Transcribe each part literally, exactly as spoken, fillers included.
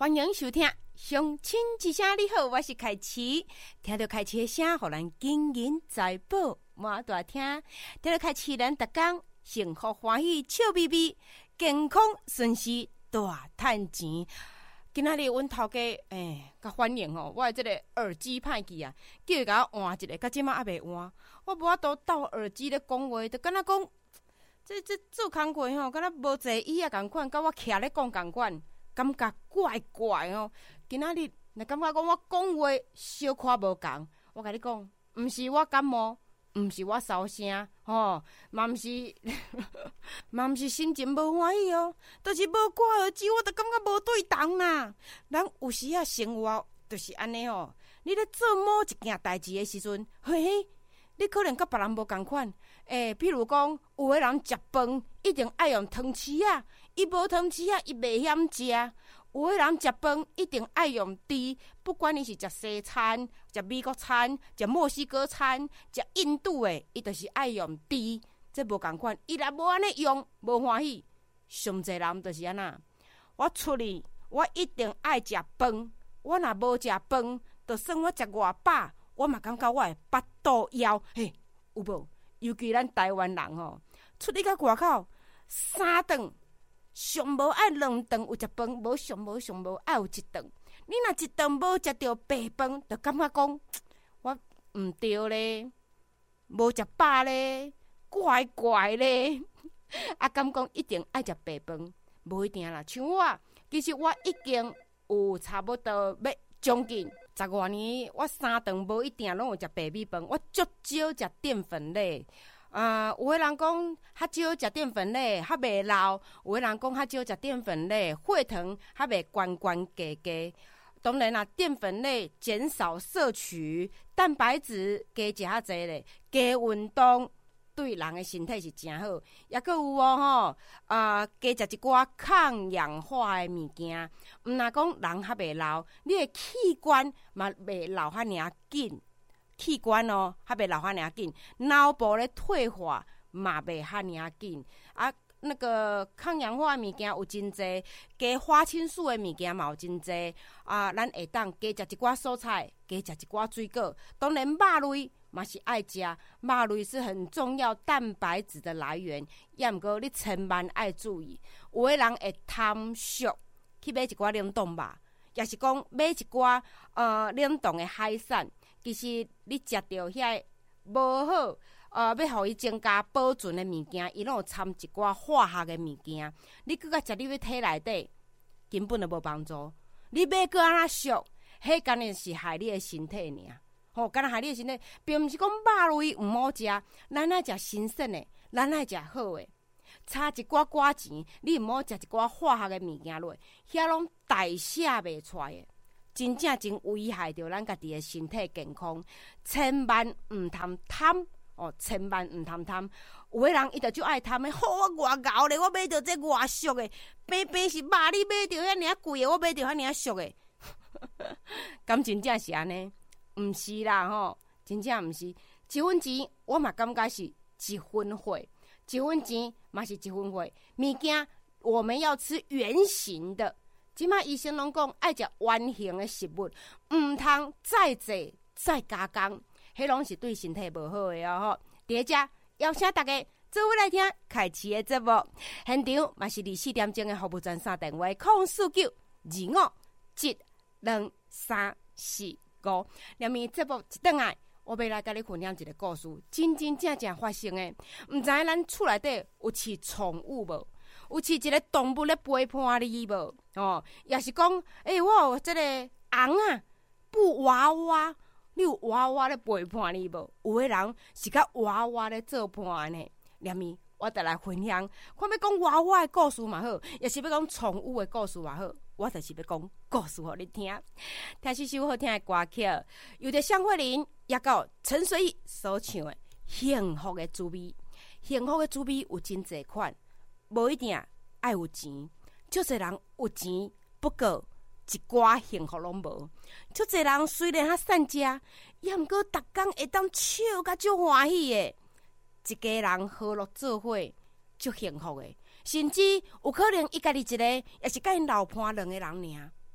欢迎收听乡亲之声。你好，我是凯琪。听到凯琪的声，互咱金银财宝满大厅。听到凯琪，咱逐天幸福欢喜笑眯眯，健康顺遂大赚钱。今仔日阮头家诶，甲反映吼，我的这个耳机歹去啊，叫伊甲我换一个，甲即马还袂换。我无法度斗耳机咧讲话，就敢若讲，这这做工课吼，敢若无坐椅啊共款，甲我徛咧讲共款，感觉怪怪哦。今仔日若感觉讲我讲话小可无共，我甲你讲，毋是我感冒。毋是我烧声吼，嘛毋是，嘛毋是心情无欢喜哦，就是无挂耳机，我就感觉无对同啦。咱有时啊，生活就是安尼吼。你咧做某一件代志的时阵，嘿嘿，你可能甲别人无共款。诶，譬如讲，有个人食饭一定爱用汤匙啊，伊无汤匙啊，伊袂晓食。有个人食饭一定爱用箸，不管你是食西餐、食美国餐、食墨西哥餐、食印度的，伊就是爱用箸。这无共款，伊若无安尼用，无欢喜。上济人就是安那。我出去，我一定爱食饭。我若无食饭，就算我食偌饱，我嘛感觉我会腹肚枵。嘿，有无？尤其咱台湾人吼，出去到外口三顿。上无爱两顿有食饭，无上无上无爱有一顿。你若一顿无食着白饭，就感觉讲我毋对咧，无食饱咧，怪怪咧。啊，敢讲一定爱食白饭，无一定啦。像我，其实我已经有差不多要将近十外年，我三顿无一定拢有食白米饭，我足少食淀粉类。啊、呃，有个人讲较少食淀粉类，较袂老；有个人讲较少食淀粉类，血糖较袂悬悬低低。当然啦，淀粉类减少摄取，蛋白质加食较济咧，加运动对人的身体是真好。也佫有哦吼，啊、呃，加食一寡抗氧化的物件。毋若讲人较袂老，你的器官嘛袂老遐尔紧。器官哦，还袂老遐尔紧，脑部咧退化嘛袂遐尔紧啊。那个抗氧化的物件有真济，加花青素的物件嘛有真济啊。咱会当加食一寡蔬菜，加食一寡水果。当然肉类嘛是爱食，肉类是很重要蛋白质的来源。也毋过你千万爱注意，有个人会贪俗去买一寡冷冻肉，也是讲买一寡呃冷冻的海产。其实你食到遐无好，呃，要互伊增加保存的物件，伊拢有掺一寡化学的物件。你搁甲食入去体内底，根本就无帮助。你买搁安那俗，迄干然是害你的身体尔。吼、哦，干那害你的身体，并毋是讲肉类毋好食，咱爱食新鲜的，咱爱食好的。差一寡寡钱，你毋好食一寡化学的物件落，遐拢代谢袂出来的。真正真危害着咱家己的身体健康，千万毋通贪哦！千万毋通贪。有个人伊就就爱贪的，好我偌敖咧，我买着这偌俗的，平平是肉，你买着遐尔贵的，我买着遐尔俗的，敢真正是安尼？毋是啦吼，真正毋是。一分钱我嘛感觉是一分货，一分钱嘛是一分货。物件我们要吃圆形的。即马医生拢讲爱食圆形的食物，毋通再济再加工，迄拢是对身体无好的哦吼。第一只邀请大家做伙来听凯奇的节目，现场嘛是二四点钟的服务专线电话：零四九二五七两三四五。连面节目一转来，我要来甲你分享一个故事，真真正正发生的。毋知影咱厝内底有饲宠物无？有饲一个动物咧陪伴你无？哦，也是讲，诶、欸，我有这个红啊，布娃娃，你有娃娃咧陪伴你无？有个人是甲娃娃咧做伴呢。连咪，我得来分享，看要讲娃娃的故事嘛好，也是要讲宠物的故事嘛好，我就是要讲故事互你听。听一首好听的歌曲，由着向慧琳也到陈水扁所唱的《幸福的滋味》。幸福的滋味有真侪款。无一定爱有钱，足侪人有钱，不过一寡幸福拢无。足侪人虽然较善食，也毋过逐工会当笑甲足欢喜的。一家人和乐做伙，足幸福的。甚至有可能伊家己一个，也是甲因老伴两个人尔。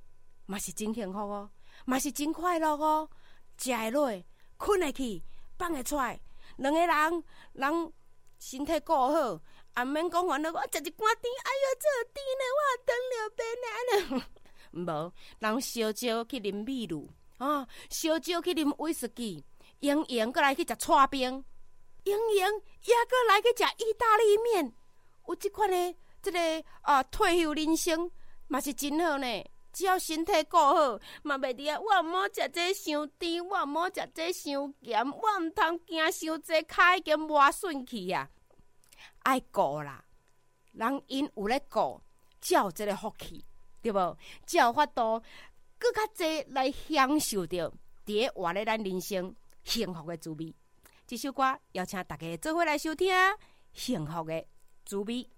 嘛是真幸福哦，嘛是真快乐哦。食会落，困会去，放会出来，两个人人身体顾好，也免讲完了我食一碗甜，哎哟，这甜呢，我等了变呢，无，人烧酒去啉美露，啊，烧酒去啉威士忌，闲闲过来去食串冰，闲闲也过来去食意大利面，有即款的即、这个啊退休人生嘛是真好呢。只要身体顾好，嘛袂伫啊！我毋好食这伤甜，我毋好食这伤咸，我毋通惊伤济，脚已经磨损去啊！爱顾啦，人因有咧顾，才有这个福气，对无？才有法度更较济来享受着伫咧活咧咱人生幸福的滋味。这首歌邀请大家做伙来收听幸福的滋味。